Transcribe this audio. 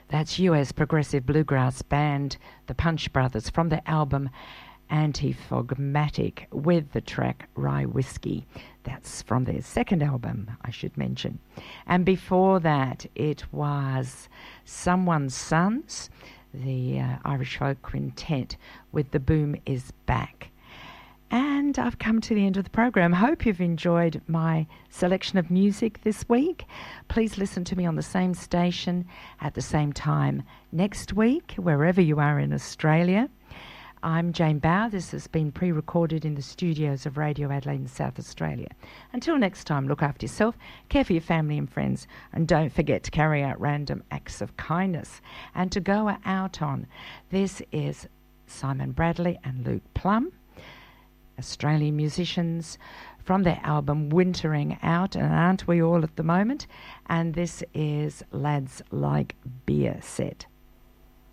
That's US progressive bluegrass band, the Punch Brothers, from their album Antiphogmatic, with the track Rye Whiskey. That's from their second album, I should mention. And before that, it was Someone's Sons, the Irish folk quintet, with The Boom Is Back. And I've come to the end of the program. Hope you've enjoyed my selection of music this week. Please listen to me on the same station at the same time next week, wherever you are in Australia. I'm Jane Bower. This has been pre-recorded in the studios of Radio Adelaide in South Australia. Until next time, look after yourself, care for your family and friends, and don't forget to carry out random acts of kindness and to go out on. This is Simon Bradley and Luke Plum, Australian musicians, from their album Wintering Out, and aren't we all at the moment? And this is Lads Like Beer set.